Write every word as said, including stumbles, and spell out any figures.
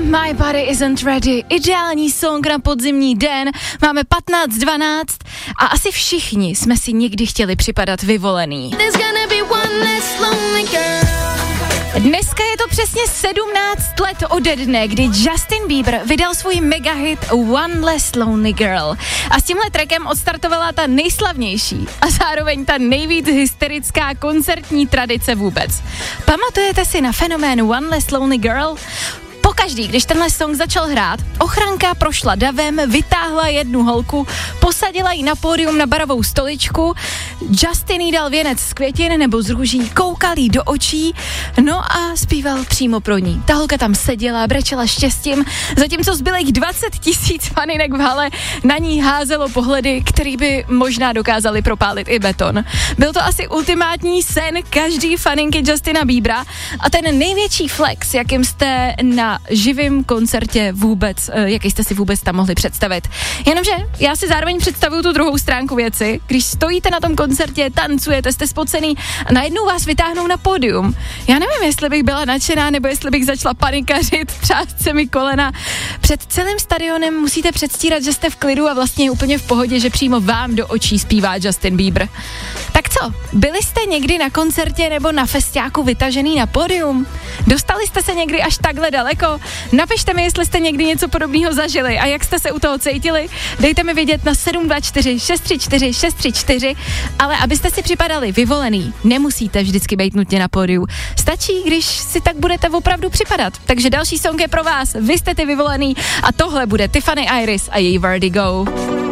My Body Isn't Ready, ideální song na podzimní den, máme patnáct dvanáct a asi všichni jsme si někdy chtěli připadat vyvolený. Dneska je to přesně sedmnáct let ode dne, kdy Justin Bieber vydal svůj megahit One Less Lonely Girl. A s tímhle trackem odstartovala ta nejslavnější a zároveň ta nejvíc hysterická koncertní tradice vůbec. Pamatujete si na fenomén One Less Lonely Girl? Pokaždý, když tenhle song začal hrát, ochranka prošla davem, vytáhla jednu holku, posadila ji na pódium na barovou stoličku, Justin jí dal věnec z květin nebo z růží, koukal jí do očí, no a zpíval přímo pro ní. Ta holka tam seděla, brečela štěstím, zatímco zbylých dvacet tisíc faninek v hale na ní házelo pohledy, který by možná dokázali propálit i beton. Byl to asi ultimátní sen každý faninky Justina Biebera a ten největší flex, jakým jste na živým koncertě vůbec, jaký jste si vůbec tam mohli představit. Jenomže já si zároveň představuju tu druhou stránku věci, když stojíte na tom koncertě, tancujete, jste spocený a najednou vás vytáhnou na pódium. Já nevím, jestli bych byla nadšená, nebo jestli bych začala panikařit, třást se mi kolena. Před celým stadionem musíte předstírat, že jste v klidu a vlastně je úplně v pohodě, že přímo vám do očí zpívá Justin Bieber. Tak co, byli jste někdy na koncertě nebo na festiáku vytažený na pódium? Dostali jste se někdy až takhle daleko? Napište mi, jestli jste někdy něco podobného zažili a jak jste se u toho cítili. Dejte mi vědět na sedm dva čtyři šest tři čtyři šest tři čtyři, ale abyste si připadali vyvolený, nemusíte vždycky být nutně na pódiu. Stačí, když si tak budete opravdu připadat. Takže další song je pro vás, vy jste ty vyvolený a tohle bude Tiffany Iris a její Vertigo.